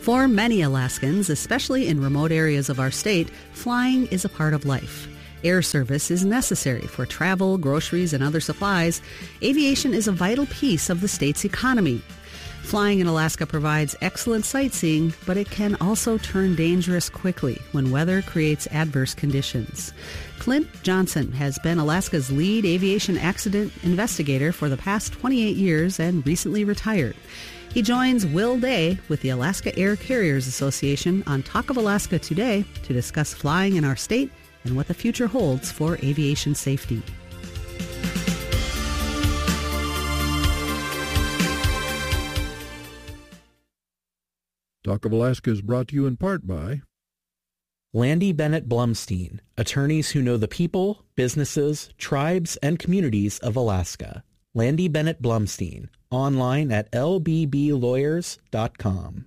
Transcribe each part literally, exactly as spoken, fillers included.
For many Alaskans, especially in remote areas of our state, flying is a part of life. Air service is necessary for travel, groceries, and other supplies. Aviation is a vital piece of the state's economy. Flying in Alaska provides excellent sightseeing, but it can also turn dangerous quickly when weather creates adverse conditions. Clint Johnson has been Alaska's lead aviation accident investigator for the past twenty-eight years and recently retired. He joins Will Day with the Alaska Air Carriers Association on Talk of Alaska today to discuss flying in our state and what the future holds for aviation safety. Talk of Alaska is brought to you in part by Landy Bennett Blumstein, attorneys who know the people, businesses, tribes, and communities of Alaska. Landy Bennett Blumstein, online at l b b lawyers dot com.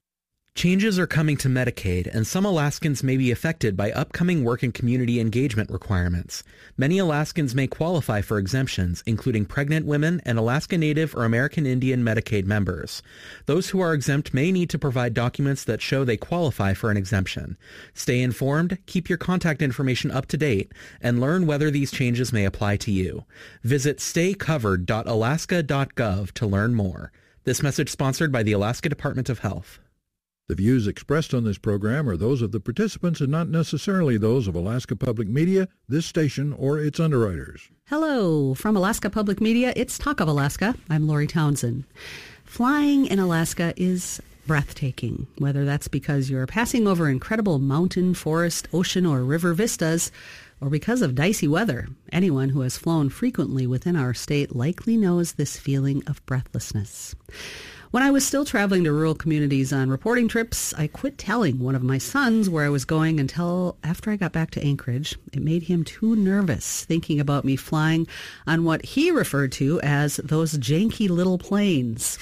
Changes are coming to Medicaid, and some Alaskans may be affected by upcoming work and community engagement requirements. Many Alaskans may qualify for exemptions, including pregnant women and Alaska Native or American Indian Medicaid members. Those who are exempt may need to provide documents that show they qualify for an exemption. Stay informed, keep your contact information up to date, and learn whether these changes may apply to you. Visit stay covered dot alaska dot gov to learn more. This message sponsored by the Alaska Department of Health. The views expressed on this program are those of the participants and not necessarily those of Alaska Public Media, this station, or its underwriters. Hello. From Alaska Public Media, it's Talk of Alaska. I'm Lori Townsend. Flying in Alaska is breathtaking, whether that's because you're passing over incredible mountain, forest, ocean, or river vistas, or because of dicey weather. Anyone who has flown frequently within our state likely knows this feeling of breathlessness. When I was still traveling to rural communities on reporting trips, I quit telling one of my sons where I was going until after I got back to Anchorage. It made him too nervous thinking about me flying on what he referred to as those janky little planes.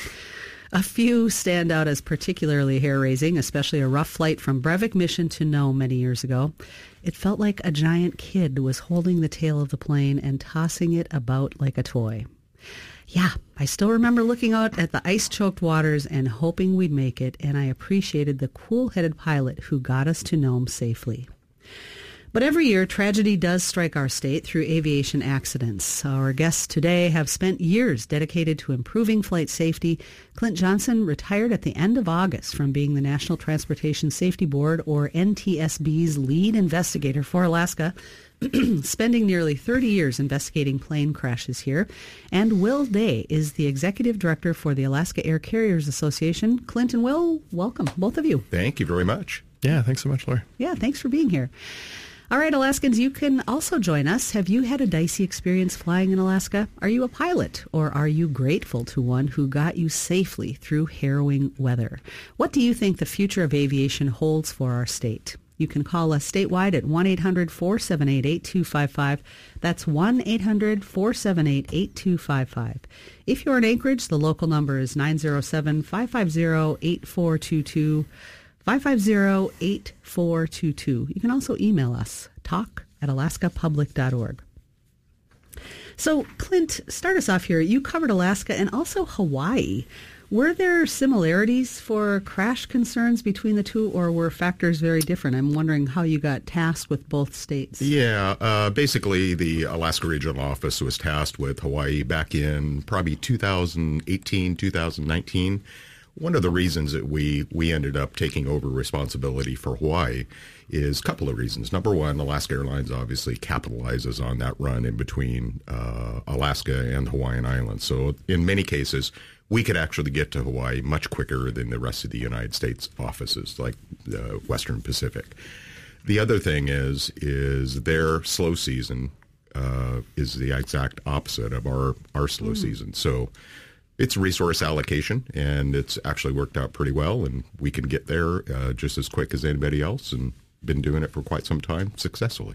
A few stand out as particularly hair-raising, especially a rough flight from Brevik Mission to Nome many years ago. It felt like a giant kid was holding the tail of the plane and tossing it about like a toy. Yeah, I still remember looking out at the ice-choked waters and hoping we'd make it, and I appreciated the cool-headed pilot who got us to Nome safely. But every year, tragedy does strike our state through aviation accidents. Our guests today have spent years dedicated to improving flight safety. Clint Johnson retired at the end of August from being the National Transportation Safety Board, or N T S B's lead investigator for Alaska, spending nearly thirty years investigating plane crashes here. And Will Day is the executive director for the Alaska Air Carriers Association. Clint and Will, welcome, both of you. Thank you very much. Yeah, thanks so much, Laura. Yeah, thanks for being here. All right, Alaskans, you can also join us. Have you had a dicey experience flying in Alaska? Are you a pilot, or are you grateful to one who got you safely through harrowing weather? What do you think the future of aviation holds for our state? You can call us statewide at one eight hundred four seven eight eight two five five. That's one eight hundred four seven eight eight two five five. If you're in Anchorage, the local number is nine zero seven, five five zero, eight four two two. five five zero, eight four two two. You can also email us, talk at alaska public dot org. So, Clint, start us off here. You covered Alaska and also Hawaii. Were there similarities for crash concerns between the two, or were factors very different? I'm wondering how you got tasked with both states. Yeah, uh, basically the Alaska Regional Office was tasked with Hawaii back in probably two thousand eighteen, two thousand nineteen. One of the reasons that we, we ended up taking over responsibility for Hawaii is a couple of reasons. Number one, Alaska Airlines obviously capitalizes on that run in between uh, Alaska and Hawaiian Islands. So in many cases, we could actually get to Hawaii much quicker than the rest of the United States offices, like the Western Pacific. The other thing is, is their slow season uh, is the exact opposite of our, our slow mm. season. So it's resource allocation, and it's actually worked out pretty well, and we can get there uh, just as quick as anybody else, and been doing it for quite some time successfully.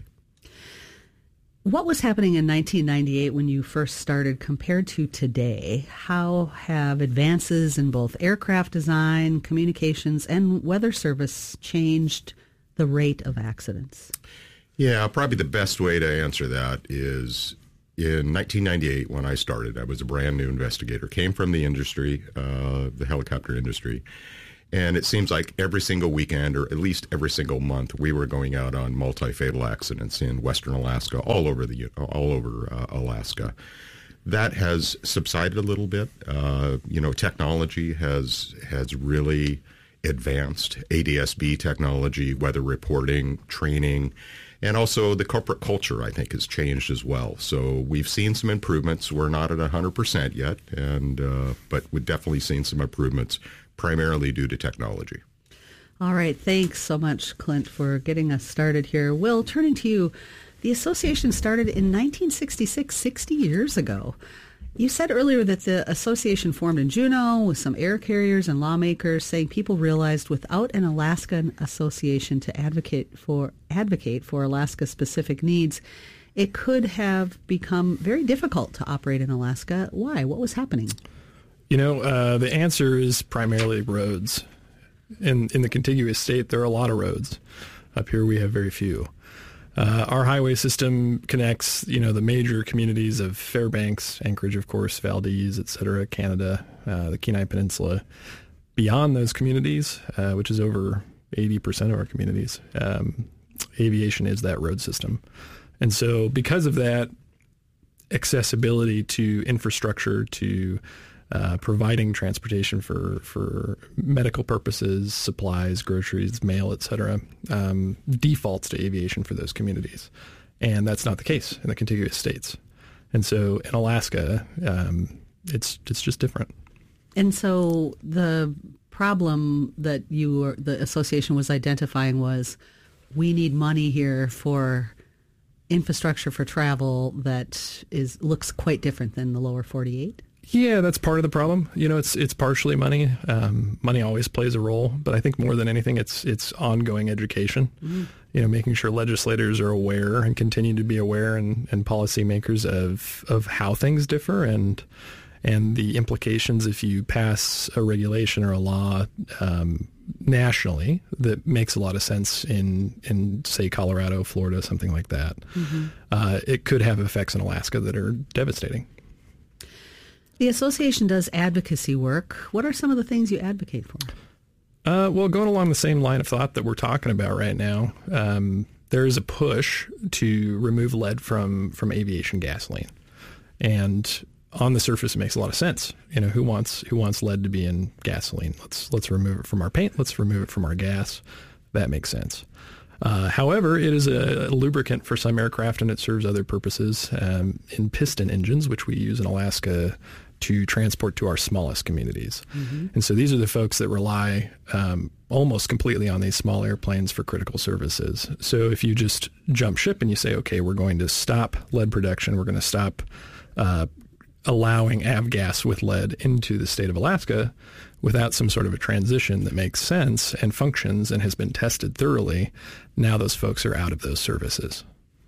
What was happening in nineteen ninety-eight when you first started compared to today? How have advances in both aircraft design, communications, and weather service changed the rate of accidents? Yeah, probably the best way to answer that is in nineteen ninety-eight, when I started, I was a brand new investigator, came from the industry, uh, the helicopter industry. And it seems like every single weekend, or at least every single month, we were going out on multi-fatal accidents in western Alaska, all over the all over uh, Alaska. That has subsided a little bit. Uh, you know, technology has has really advanced. A D S B technology, weather reporting, training, and also the corporate culture, I think, has changed as well. So we've seen some improvements. We're not at one hundred percent yet, and uh, but we've definitely seen some improvements, primarily due to technology. All right. Thanks so much, Clint, for getting us started here. Will, turning to you, the association started in nineteen sixty-six, sixty years ago. You said earlier that the association formed in Juneau with some air carriers and lawmakers, saying people realized without an Alaskan association to advocate for advocate for Alaska-specific needs, it could have become very difficult to operate in Alaska. Why? What was happening? You know, uh, the answer is primarily roads. In in the contiguous state, there are a lot of roads. Up here, we have very few. Uh, our highway system connects, you know, the major communities of Fairbanks, Anchorage, of course, Valdez, et cetera, Canada, uh, the Kenai Peninsula. Beyond those communities, uh, which is over eighty percent of our communities, um, aviation is that road system. And so because of that, accessibility to infrastructure, to Uh, providing transportation for, for medical purposes, supplies, groceries, mail, et cetera, um, defaults to aviation for those communities. And that's not the case in the contiguous states. And so in Alaska, um, it's it's just different. And so the problem that you were, the association was identifying was, we need money here for infrastructure for travel that is looks quite different than the lower forty-eight. Yeah, that's part of the problem. You know, it's it's partially money. Um, money always plays a role, but I think more than anything, it's it's ongoing education. Mm. You know, making sure legislators are aware and continue to be aware, and, and policymakers of of how things differ and and the implications if you pass a regulation or a law um, nationally that makes a lot of sense in in say Colorado, Florida, something like that. Mm-hmm. Uh, it could have effects in Alaska that are devastating. The association does advocacy work. What are some of the things you advocate for? Uh, well, going along the same line of thought that we're talking about right now, um, there is a push to remove lead from, from aviation gasoline. And on the surface, it makes a lot of sense. You know, who wants who wants lead to be in gasoline? Let's let's remove it from our paint. Let's remove it from our gas. That makes sense. Uh, however, it is a lubricant for some aircraft, and it serves other purposes um, in piston engines, which we use in Alaska to transport to our smallest communities. Mm-hmm. And so these are the folks that rely um, almost completely on these small airplanes for critical services. So if you just jump ship and you say, okay, we're going to stop lead production, we're going to stop uh, allowing avgas with lead into the state of Alaska without some sort of a transition that makes sense and functions and has been tested thoroughly, now those folks are out of those services.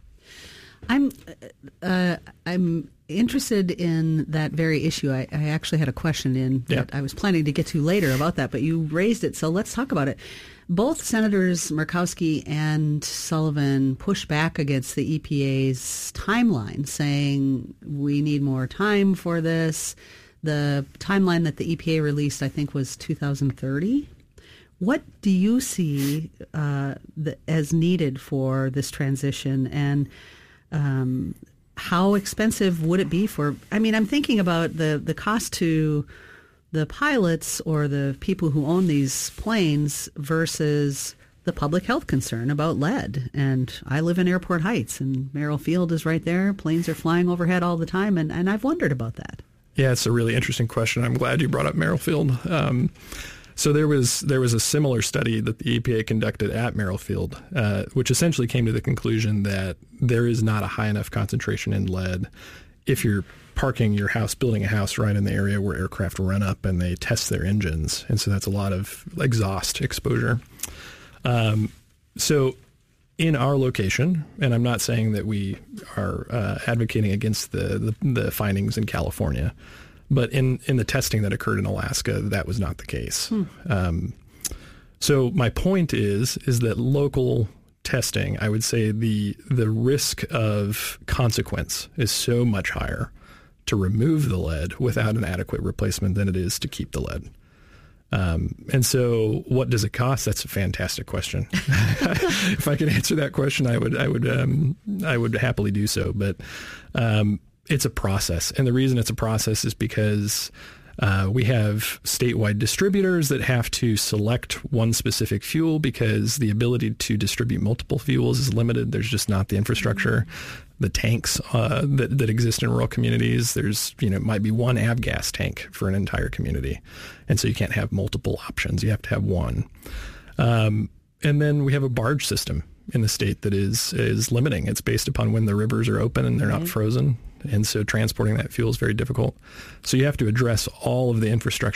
I'm uh, I'm interested in that very issue. I, I actually had a question in that yeah. I was planning to get to later about that, but you raised it, so let's talk about it. Both Senators Murkowski and Sullivan push back against the E P A's timeline, saying we need more time for this. The timeline that the E P A released, I think, was two thousand thirty. What do you see uh, the, as needed for this transition, and um, how expensive would it be for, I mean, I'm thinking about the, the cost to the pilots or the people who own these planes versus the public health concern about lead. And I live in Airport Heights, and Merrill Field is right there. Planes are flying overhead all the time, and, and I've wondered about that. Yeah, it's a really interesting question. I'm glad you brought up Merrill Field. Um, so there was there was a similar study that the E P A conducted at Merrill Field, uh, which essentially came to the conclusion that there is not a high enough concentration in lead if you're parking your house, building a house right in the area where aircraft run up and they test their engines. And so that's a lot of exhaust exposure. Um, so in our location, and I'm not saying that we are uh, advocating against the, the, the findings in California, but in, in the testing that occurred in Alaska, that was not the case. Hmm. Um, so my point is, is that local testing, I would say the the risk of consequence is so much higher to remove the lead without an adequate replacement than it is to keep the lead. Um, and so what does it cost? That's a fantastic question. If I could answer that question, I would, I would, um, I would happily do so. But um, it's a process. And the reason it's a process is because uh, we have statewide distributors that have to select one specific fuel because the ability to distribute multiple fuels is limited. There's just not the infrastructure. The tanks uh, that, that exist in rural communities, there's, you know, it might be one avgas tank for an entire community. And so you can't have multiple options. You have to have one. Um, and then we have a barge system in the state that is is limiting. It's based upon when the rivers are open and they're not frozen. And so transporting that fuel is very difficult. So you have to address all of the infrastructure